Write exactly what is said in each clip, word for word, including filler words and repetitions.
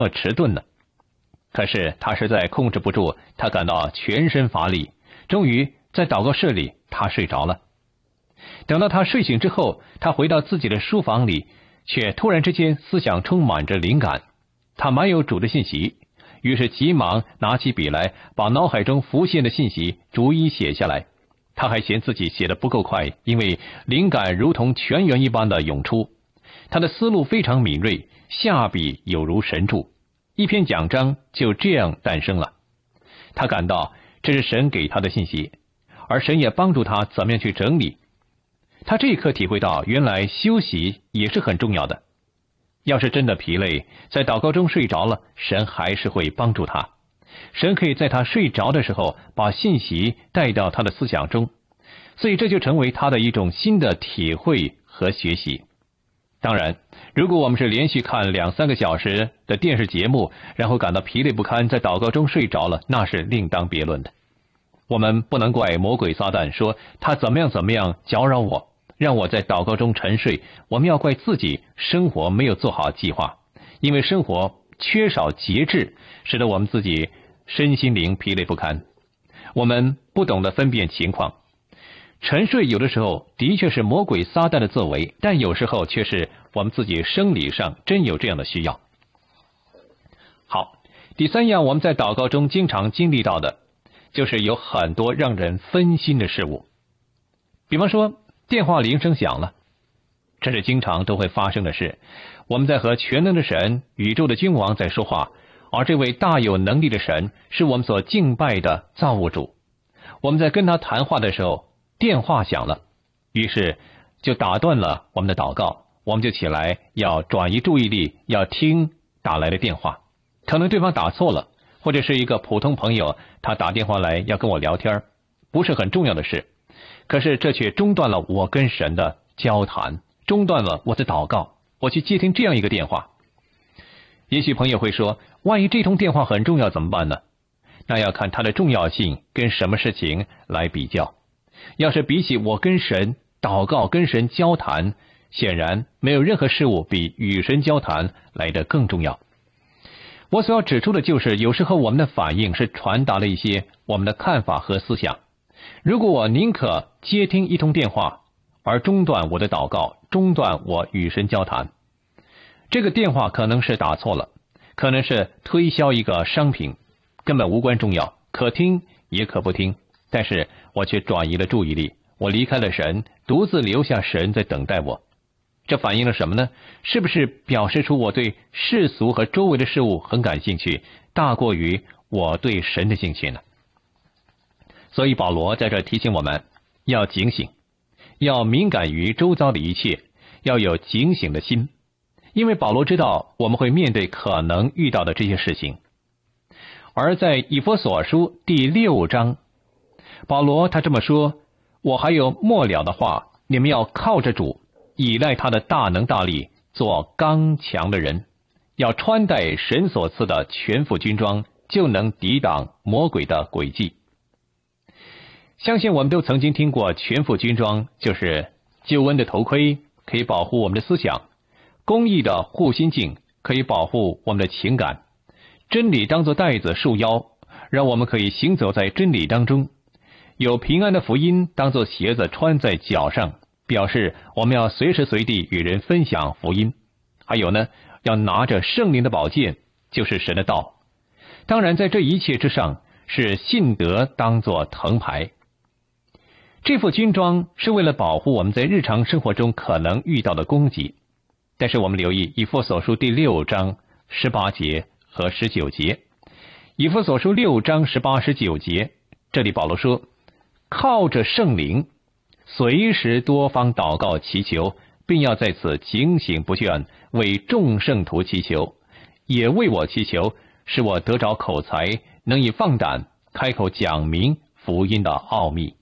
迟钝呢？可是他实在控制不住，他感到全身乏力，终于在祷告室里他睡着了。等到他睡醒之后，他回到自己的书房里，却突然之间思想充满着灵感，他满有主的信息，于是急忙拿起笔来，把脑海中浮现的信息逐一写下来。他还嫌自己写得不够快，因为灵感如同泉源一般的涌出，他的思路非常敏锐，下笔有如神助，一篇讲章就这样诞生了。他感到这是神给他的信息，而神也帮助他怎么样去整理。他这一刻体会到，原来休息也是很重要的。要是真的疲累，在祷告中睡着了，神还是会帮助他。神可以在他睡着的时候把信息带到他的思想中，所以这就成为他的一种新的体会和学习。当然，如果我们是连续看两三个小时的电视节目，然后感到疲累不堪，在祷告中睡着了，那是另当别论的。我们不能怪魔鬼撒旦说他怎么样怎么样搅扰我，让我在祷告中沉睡。我们要怪自己生活没有做好计划，因为生活缺少节制，使得我们自己身心灵疲累不堪。我们不懂得分辨情况，沉睡有的时候的确是魔鬼撒旦的作为，但有时候却是我们自己生理上真有这样的需要。好，第三样我们在祷告中经常经历到的，就是有很多让人分心的事物。比方说电话铃声响了，这是经常都会发生的事。我们在和全能的神、宇宙的君王在说话，而这位大有能力的神是我们所敬拜的造物主。我们在跟他谈话的时候，电话响了，于是就打断了我们的祷告，我们就起来要转移注意力，要听打来的电话。可能对方打错了，或者是一个普通朋友，他打电话来要跟我聊天，不是很重要的事，可是这却中断了我跟神的交谈，中断了我的祷告，我去接听这样一个电话。也许朋友会说，万一这通电话很重要怎么办呢？那要看它的重要性跟什么事情来比较。要是比起我跟神祷告、跟神交谈，显然没有任何事物比与神交谈来得更重要。我所要指出的就是，有时候我们的反应是传达了一些我们的看法和思想。如果我宁可接听一通电话，而中断我的祷告，中断我与神交谈，这个电话可能是打错了，可能是推销一个商品，根本无关重要，可听也可不听，但是我却转移了注意力，我离开了神，独自留下神在等待我。这反映了什么呢？是不是表示出我对世俗和周围的事物很感兴趣，大过于我对神的兴趣呢？所以保罗在这提醒我们要警醒，要敏感于周遭的一切，要有警醒的心，因为保罗知道我们会面对可能遇到的这些事情。而在以弗所书第六章，保罗他这么说，我还有末了的话，你们要靠着主，依赖他的大能大力，做刚强的人，要穿戴神所赐的全副军装，就能抵挡魔鬼的诡计。相信我们都曾经听过全副军装，就是救恩的头盔，可以保护我们的思想；公义的护心镜，可以保护我们的情感；真理当作带子束腰，让我们可以行走在真理当中；有平安的福音当作鞋子穿在脚上，表示我们要随时随地与人分享福音。还有呢，要拿着圣灵的宝剑，就是神的道。当然在这一切之上，是信德当作藤牌。这副军装是为了保护我们在日常生活中可能遇到的攻击。但是我们留意以弗所书第六章十八节和十九节。以弗所书六章十八、十九节，这里保罗说，靠着圣灵，随时多方祷告祈求，并要在此警醒不倦，为众圣徒祈求，也为我祈求，使我得着口才，能以放胆开口讲明福音的奥秘。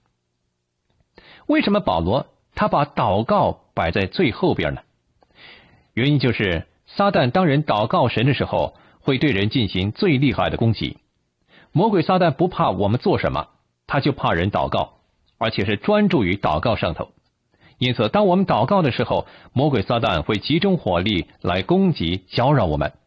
为什么保罗他把祷告摆在最后边呢？原因就是撒旦当人祷告神的时候，会对人进行最厉害的攻击。魔鬼撒旦不怕我们做什么，他就怕人祷告，而且是专注于祷告上头。因此当我们祷告的时候，魔鬼撒旦会集中火力来攻击搅扰我们。